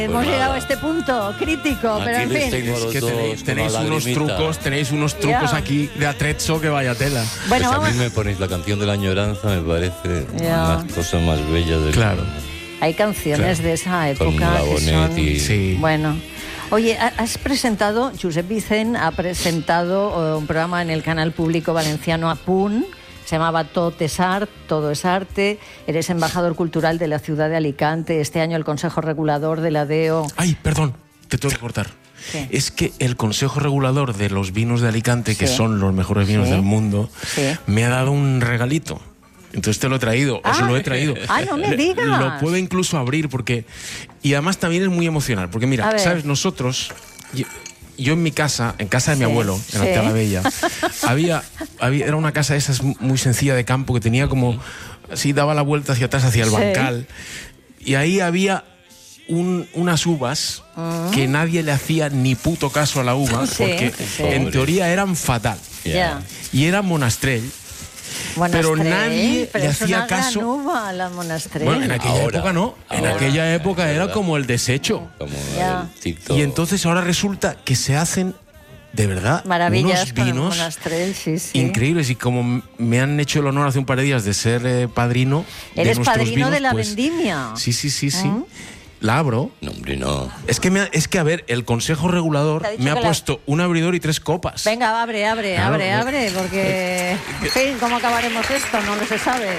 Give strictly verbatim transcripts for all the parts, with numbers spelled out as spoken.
Hemos pues llegado a este punto crítico, aquí pero en fin. Es que tenéis, tenéis unos trucos, tenéis unos trucos yeah. aquí de atrezzo que vaya tela. Bueno, pues a mí me ponéis la canción de la añoranza, me parece yeah. una cosa más bella del Claro. mundo. Hay canciones claro. de esa época Con que son... y... Sí. Bueno. Oye, has presentado, Josep Vicent ha presentado un programa en el canal público valenciano A Punt, se llamaba Tot és Art, Todo es Arte. Eres embajador cultural de la ciudad de Alicante. Este año el Consejo Regulador de la D E O... Ay, perdón, te tengo que cortar. ¿Qué? Es que el Consejo Regulador de los vinos de Alicante, sí. que son los mejores vinos sí. del mundo, sí. me ha dado un regalito. Entonces te lo he traído, ah, os lo he traído. Ah, no me digas. Lo puedo incluso abrir porque... Y además también es muy emocional, porque mira, ¿sabes? Nosotros... Yo, yo en mi casa, en casa de mi sí, abuelo, en sí. Alcalá Bella, había, había, era una casa de esas muy sencilla de campo que tenía como... Así daba la vuelta hacia atrás, hacia el sí. bancal. Y ahí había... Un, unas uvas uh-huh. que nadie le hacía ni puto caso a la uva, sí, porque sí. en teoría eran fatal. Yeah. Y era monastrell. Monastrell, pero nadie pero le es hacía una caso. Gran uva, la Monastrell. Bueno, en aquella ahora, época no. En ahora, aquella época ahora, era como el desecho. Como yeah. el TikTok. Y entonces ahora resulta que se hacen de verdad maravillas unos vinos Monastrell, sí, sí. increíbles. Y como me han hecho el honor hace un par de días de ser eh, padrino Eres de padrino vinos, de la pues, vendimia. Sí, sí, sí, sí. ¿Mm? La abro. No, hombre, no. Es que, me ha, es que, a ver, el Consejo Regulador me ha la... puesto un abridor y tres copas. Venga, abre, abre, claro, abre, no. abre, porque... En fin, ¿cómo acabaremos esto? No lo se sabe.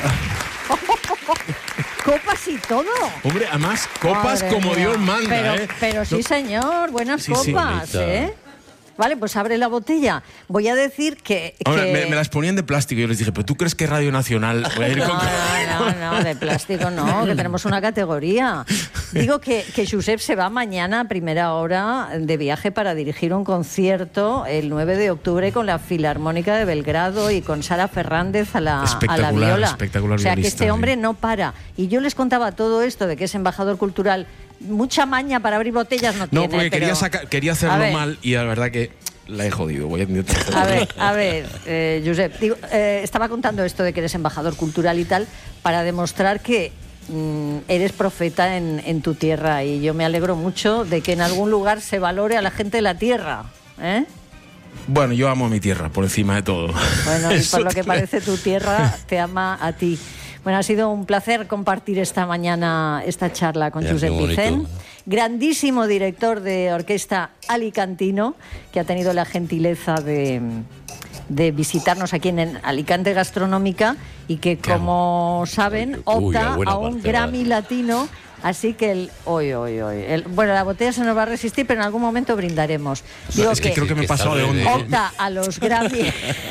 Copas y todo. Hombre, además, copas Madre como mía. Dios manda, pero, ¿eh? Pero sí, señor, buenas sí, copas, sí. ¿eh? Vale, pues abre la botella. Voy a decir que... Hombre, que... Me, me las ponían de plástico y yo les dije, ¿pero tú crees que Radio Nacional voy a ir no, con...? No, no, no, de plástico no, que tenemos una categoría. Digo que, que Josep se va mañana a primera hora de viaje para dirigir un concierto el nueve de octubre con la Filarmónica de Belgrado y con Sara Fernández a la, a la viola. Espectacular, o sea, violista, que este hombre sí. no para. Y yo les contaba todo esto de que es embajador cultural. Mucha maña para abrir botellas no, no tiene. No, porque pero... quería, saca, quería hacerlo mal y la verdad que la he jodido. Voy a intentar hacerlo. A ver, a ver, eh, Josep, digo, eh, estaba contando esto de que eres embajador cultural y tal para demostrar que mm, eres profeta en, en tu tierra, y yo me alegro mucho de que en algún lugar se valore a la gente de la tierra, ¿eh? Bueno, yo amo a mi tierra por encima de todo. Bueno, y por lo que parece tu tierra te ama a ti. Bueno, ha sido un placer compartir esta mañana esta charla con ya, Josep Vicent, grandísimo director de orquesta alicantino, que ha tenido la gentileza de, de visitarnos aquí en Alicante Gastronómica y que, como saben, opta Uy, a un parte, Grammy vale. Latino. Así que el hoy, hoy, hoy. El, bueno, la botella se nos va a resistir, pero en algún momento brindaremos. Digo no, es que, que creo que me he pasado de onda. Opta a los Grammy.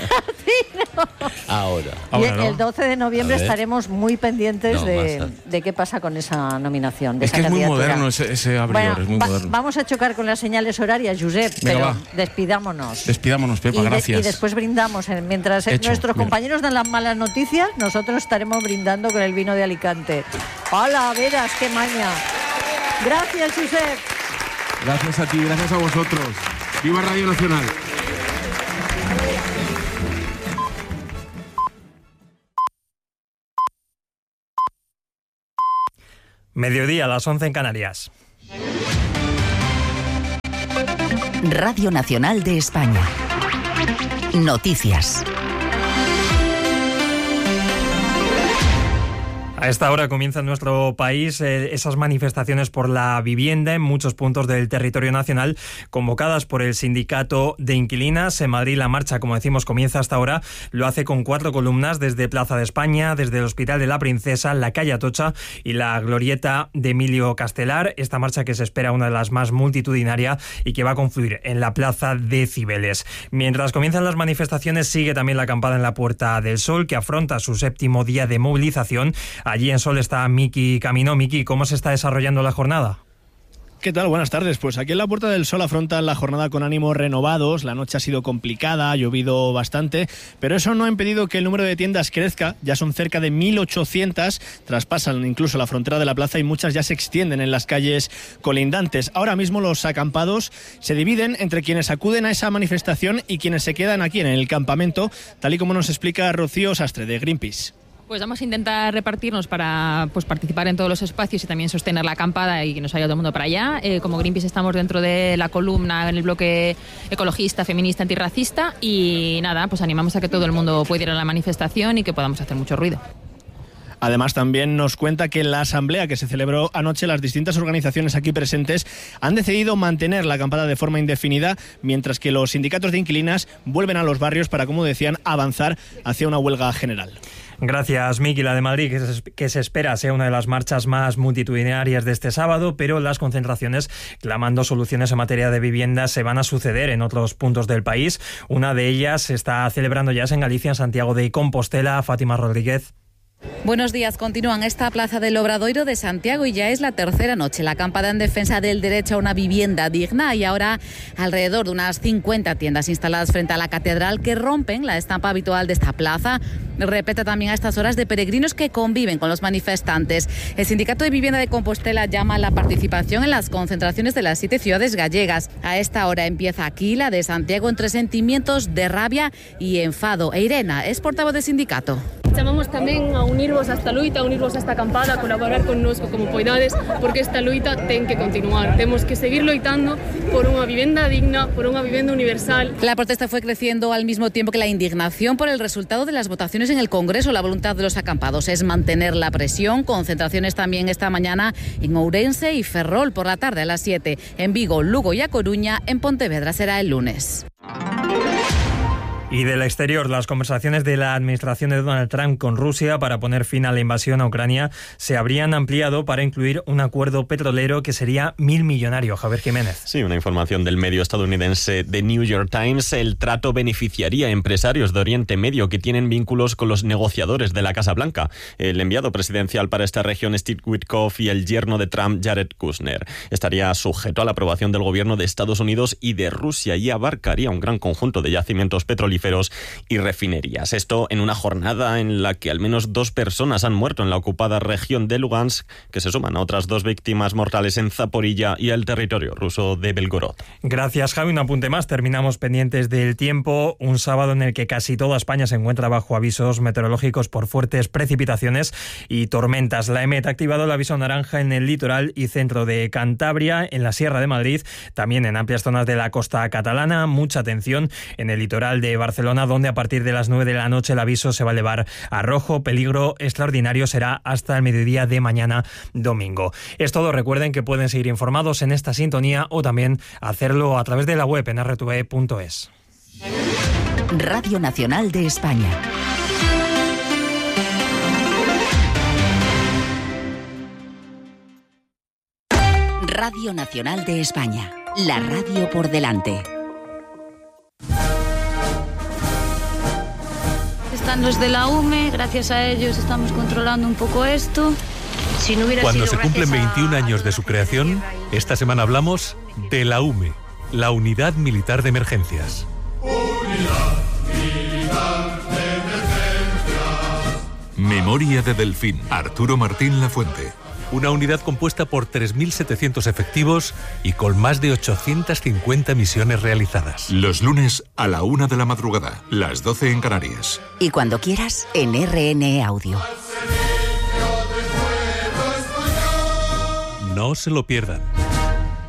Ahora. Y Ahora no. el doce de noviembre estaremos muy pendientes no, de, de qué pasa con esa nominación. De es esa que es candidatura. muy moderno ese, ese abridor, bueno, es muy va, moderno. Vamos a chocar con las señales horarias, Josep, Venga, pero va. despidámonos. Despidámonos, Pepa, y de, gracias. Y después brindamos. Mientras Hecho, nuestros mira. compañeros dan las malas noticias, nosotros estaremos brindando con el vino de Alicante. ¡Hola, veras, qué maña! Gracias, Josep. Gracias a ti, gracias a vosotros. ¡Viva Radio Nacional! Mediodía, a las once en Canarias. Radio Nacional de España. Noticias. A esta hora comienza en nuestro país eh, esas manifestaciones por la vivienda en muchos puntos del territorio nacional, convocadas por el sindicato de inquilinas. En Madrid la marcha, como decimos, comienza hasta ahora. Lo hace con cuatro columnas desde Plaza de España, desde el Hospital de la Princesa, la calle Atocha y la glorieta de Emilio Castelar. Esta marcha que se espera una de las más multitudinarias y que va a confluir en la Plaza de Cibeles. Mientras comienzan las manifestaciones, sigue también la acampada en la Puerta del Sol, que afronta su séptimo día de movilización. Allí en Sol está Miki Camino. Miki, ¿cómo se está desarrollando la jornada? ¿Qué tal? Buenas tardes. Pues aquí en la Puerta del Sol afrontan la jornada con ánimos renovados. La noche ha sido complicada, ha llovido bastante, pero eso no ha impedido que el número de tiendas crezca. Ya son cerca de mil ochocientas, traspasan incluso la frontera de la plaza y muchas ya se extienden en las calles colindantes. Ahora mismo los acampados se dividen entre quienes acuden a esa manifestación y quienes se quedan aquí en el campamento, tal y como nos explica Rocío Sastre de Greenpeace. Pues vamos a intentar repartirnos para pues, participar en todos los espacios y también sostener la acampada y que nos vaya todo el mundo para allá. Eh, como Greenpeace estamos dentro de la columna en el bloque ecologista, feminista, antirracista y nada, pues animamos a que todo el mundo pueda ir a la manifestación y que podamos hacer mucho ruido. Además, también nos cuenta que en la asamblea que se celebró anoche, las distintas organizaciones aquí presentes han decidido mantener la acampada de forma indefinida, mientras que los sindicatos de inquilinas vuelven a los barrios para, como decían, avanzar hacia una huelga general. Gracias, Miki. La de Madrid, que se, que se espera sea una de las marchas más multitudinarias de este sábado, pero las concentraciones clamando soluciones en materia de vivienda se van a suceder en otros puntos del país. Una de ellas se está celebrando ya en Galicia, en Santiago de Compostela. Fátima Rodríguez. Buenos días. Continúan esta plaza del Obradoiro de Santiago y ya es la tercera noche. La acampada en defensa del derecho a una vivienda digna y ahora alrededor de unas cincuenta tiendas instaladas frente a la catedral que rompen la estampa habitual de esta plaza. Repete también a estas horas de peregrinos que conviven con los manifestantes. El Sindicato de Vivienda de Compostela llama a la participación en las concentraciones de las siete ciudades gallegas. A esta hora empieza aquí la de Santiago entre sentimientos de rabia y enfado. E Irena es portavoz del sindicato. Chamamos tamén a unirvos a esta luita, a unirvos a esta acampada, a colaborar connosco como poidades, porque esta luita ten que continuar. Temos que seguir loitando por unha vivenda digna, por unha vivenda universal. La protesta fue creciendo al mismo tiempo que la indignación por el resultado de las votaciones en el Congreso. La voluntad de los acampados es mantener la presión. Concentraciones también esta mañana en Ourense y Ferrol por la tarde a las siete. En Vigo, Lugo y A Coruña. En Pontevedra será el lunes. Y del exterior, las conversaciones de la administración de Donald Trump con Rusia para poner fin a la invasión a Ucrania se habrían ampliado para incluir un acuerdo petrolero que sería mil millonario. Javier Jiménez. Sí, una información del medio estadounidense The New York Times. El trato beneficiaría a empresarios de Oriente Medio que tienen vínculos con los negociadores de la Casa Blanca. El enviado presidencial para esta región, Steve Witkoff, y el yerno de Trump, Jared Kushner. Estaría sujeto a la aprobación del gobierno de Estados Unidos y de Rusia y abarcaría un gran conjunto de yacimientos petrolíferos y refinerías. Esto en una jornada en la que al menos dos personas han muerto en la ocupada región de Lugansk, que se suman a otras dos víctimas mortales en Zaporilla y el territorio ruso de Belgorod. Gracias, Javi. Un apunte más. Terminamos pendientes del tiempo. Un sábado en el que casi toda España se encuentra bajo avisos meteorológicos por fuertes precipitaciones y tormentas. La EMET ha activado el aviso naranja en el litoral y centro de Cantabria, en la Sierra de Madrid, también en amplias zonas de la costa catalana. Mucha atención en el litoral de Barcelona, donde a partir de las nueve de la noche el aviso se va a elevar a rojo. Peligro extraordinario será hasta el mediodía de mañana domingo. Es todo. Recuerden que pueden seguir informados en esta sintonía o también hacerlo a través de la web en erre te ve punto es. Radio Nacional de España. Radio Nacional de España. La radio por delante. Están los de la U M E, gracias a ellos estamos controlando un poco esto. Si no hubiera Cuando sido se cumplen veintiún años de su creación, esta semana hablamos de la U M E, la Unidad Militar de Emergencias. Unidad Militar de Emergencias. Memoria de Delfín, Arturo Martín Lafuente. Una unidad compuesta por tres mil setecientos efectivos y con más de ochocientas cincuenta misiones realizadas. Los lunes a la una de la madrugada, las doce en Canarias. Y cuando quieras, en R N E Audio. No se lo pierdan.